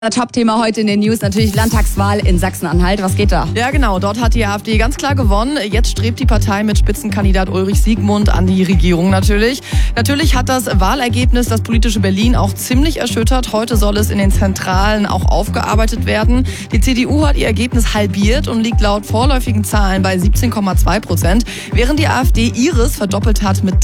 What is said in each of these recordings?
Top-Thema heute in den News natürlich Landtagswahl in Sachsen-Anhalt. Was geht da? Ja genau, dort hat die AfD ganz klar gewonnen. Jetzt strebt die Partei mit Spitzenkandidat Ulrich Siegmund an die Regierung natürlich. Natürlich hat das Wahlergebnis das politische Berlin auch ziemlich erschüttert. Heute soll es in den Zentralen auch aufgearbeitet werden. Die CDU hat ihr Ergebnis halbiert und liegt laut vorläufigen Zahlen bei 17,2%, während die AfD ihres verdoppelt hat mit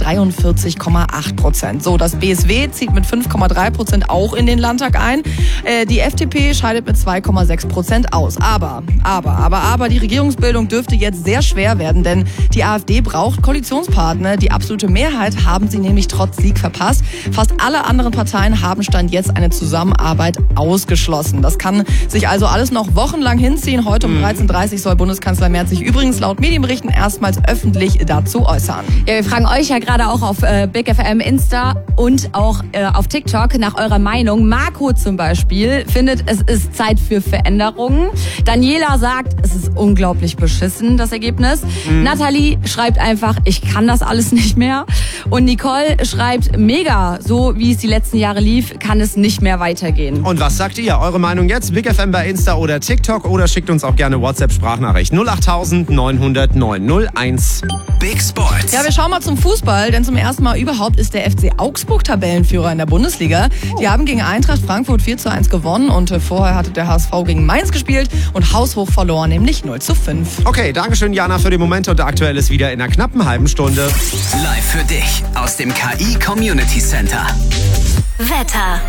43,8%. So, das BSW zieht mit 5,3% auch in den Landtag ein. Die FDP scheidet mit 2,6% aus. Aber, die Regierungsbildung dürfte jetzt sehr schwer werden, denn die AfD braucht Koalitionspartner. Die absolute Mehrheit haben sie nämlich trotz Sieg verpasst. Fast alle anderen Parteien haben Stand jetzt eine Zusammenarbeit ausgeschlossen. Das kann sich also alles noch wochenlang hinziehen. Heute um 13.30 Uhr soll Bundeskanzler Merz sich übrigens laut Medienberichten erstmals öffentlich dazu äußern. Ja, wir fragen euch ja gerade auch auf Big FM Insta und auch auf TikTok nach eurer Meinung. Marco zum Beispiel findet, es ist Zeit für Veränderungen. Daniela sagt, es ist unglaublich beschissen, das Ergebnis. Nathalie schreibt einfach, ich kann das alles nicht mehr. Und Nicole schreibt, mega, so wie es die letzten Jahre lief, kann es nicht mehr weitergehen. Und was sagt ihr? Eure Meinung jetzt? Big FM bei Insta oder TikTok oder schickt uns auch gerne WhatsApp-Sprachnachricht 08000 900 901. Big Sports. Ja, wir schauen mal zum Fußball, denn zum ersten Mal überhaupt ist der FC Augsburg Tabellenführer in der Bundesliga. Die haben gegen Eintracht Frankfurt 4:1 gewonnen und vorher hatte der HSV gegen Mainz gespielt und haushoch verloren, nämlich 0:5. Okay, dankeschön Jana für die Momente und aktuell ist wieder in einer knappen halben Stunde. Live für dich aus dem KI Community Center. Wetter.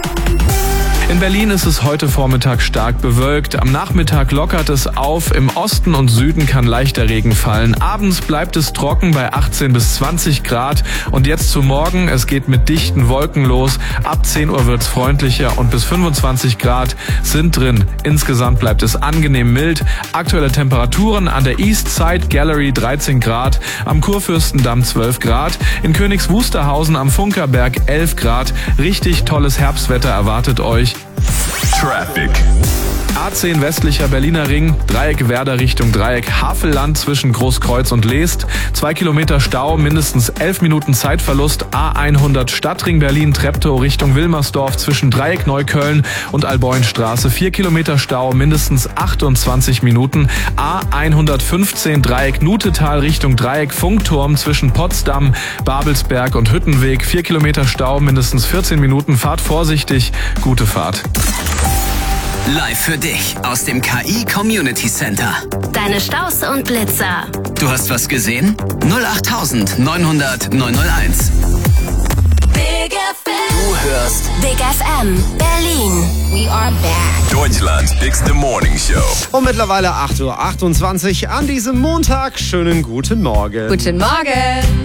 In Berlin ist es heute Vormittag stark bewölkt. Am Nachmittag lockert es auf. Im Osten und Süden kann leichter Regen fallen. Abends bleibt es trocken bei 18 bis 20 Grad. Und jetzt zu morgen. Es geht mit dichten Wolken los. Ab 10 Uhr wird's freundlicher und bis 25 Grad sind drin. Insgesamt bleibt es angenehm mild. Aktuelle Temperaturen an der East Side Gallery 13 Grad. Am Kurfürstendamm 12 Grad. In Königs Wusterhausen am Funkerberg 11 Grad. Richtig tolles Herbstwetter erwartet euch. Traffic. A10 westlicher Berliner Ring, Dreieck Werder Richtung Dreieck Havelland zwischen Großkreuz und Leest. 2 Kilometer Stau, mindestens 11 Minuten Zeitverlust. A100 Stadtring Berlin, Treptow Richtung Wilmersdorf zwischen Dreieck Neukölln und Alboinstraße. 4 Kilometer Stau, mindestens 28 Minuten. A115 Dreieck Nutetal Richtung Dreieck Funkturm zwischen Potsdam, Babelsberg und Hüttenweg. 4 Kilometer Stau, mindestens 14 Minuten. Fahrt vorsichtig, gute Fahrt. Live für dich aus dem KI Community Center. Deine Staus und Blitzer. Du hast was gesehen? 08000 900 901. Big FM. Du hörst Big FM Berlin. We are back. Deutschlands bigste Morning Show. Und mittlerweile 8:28 Uhr an diesem Montag. Schönen guten Morgen. Guten Morgen.